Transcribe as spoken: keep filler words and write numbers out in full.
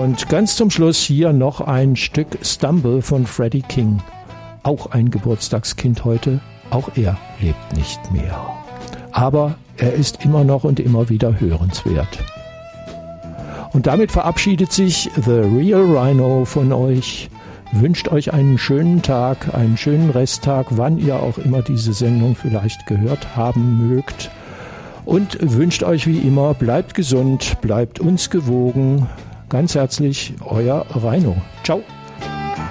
Und ganz zum Schluss hier noch ein Stück Stumble von Freddie King. Auch ein Geburtstagskind heute, auch er lebt nicht mehr. Aber er ist immer noch und immer wieder hörenswert. Und damit verabschiedet sich The Real Rhino von euch, wünscht euch einen schönen Tag, einen schönen Resttag, wann ihr auch immer diese Sendung vielleicht gehört haben mögt. Und wünscht euch wie immer, bleibt gesund, bleibt uns gewogen. Ganz herzlich, euer Rhino. Ciao.